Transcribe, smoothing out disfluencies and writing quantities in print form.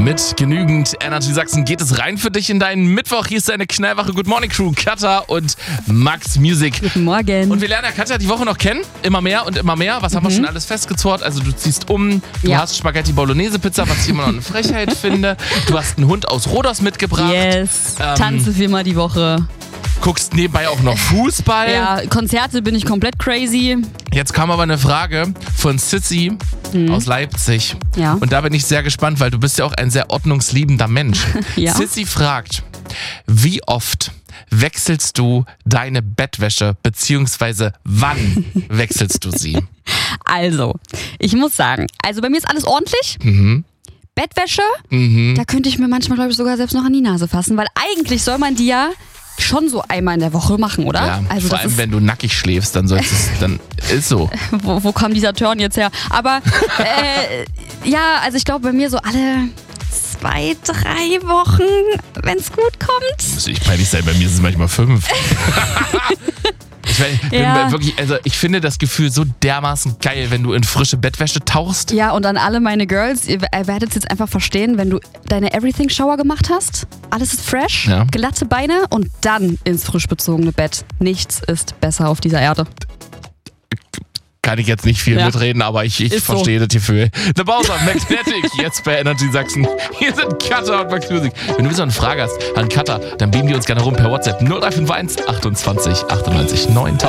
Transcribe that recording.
Mit genügend Energy Sachsen geht es rein für dich in deinen Mittwoch. Hier ist deine Knallwache Good Morning Crew, Katha und Max Music. Guten Morgen. Und wir lernen ja Katha die Woche noch kennen. Immer mehr und immer mehr. Was haben wir schon alles festgezurrt? Also du ziehst um, du hast Spaghetti Bolognese Pizza, was ich immer noch eine Frechheit finde. Du hast einen Hund aus Rhodos mitgebracht. Yes, tanze viermal die Woche. Guckst nebenbei auch noch Fußball. Ja, Konzerte bin ich komplett crazy. Jetzt kam aber eine Frage von Sissy aus Leipzig. Ja. Und da bin ich sehr gespannt, weil du bist ja auch ein sehr ordnungsliebender Mensch. Ja. Sissy fragt, wie oft wechselst du deine Bettwäsche, beziehungsweise wann wechselst du sie? Also, ich muss sagen, bei mir ist alles ordentlich. Bettwäsche, da könnte ich mir manchmal, glaube ich, sogar selbst noch an die Nase fassen, weil eigentlich soll man die ja schon so einmal in der Woche machen, oder? Ja, also vor allem, wenn du nackig schläfst, dann sollst es, dann ist so. Wo kam dieser Turn jetzt her? Aber ja, also ich glaube bei mir so alle 2, 3 Wochen, wenn es gut kommt. Muss ich peinlich sein, bei mir ist es manchmal 5. Ich finde das Gefühl so dermaßen geil, wenn du in frische Bettwäsche tauchst. Ja, und an alle meine Girls, ihr werdet es jetzt einfach verstehen, wenn du deine Everything-Shower gemacht hast, alles ist fresh, glatte Beine und dann ins frisch bezogene Bett. Nichts ist besser auf dieser Erde. Kann ich jetzt nicht viel mitreden, aber ich verstehe das Gefühl. The Bowser, Magnetic, jetzt bei Energy Sachsen. Hier sind Katha und Max Music. Wenn du so eine Frage hast an Katha, dann beamen die uns gerne rum per WhatsApp 0351 28 98 9000.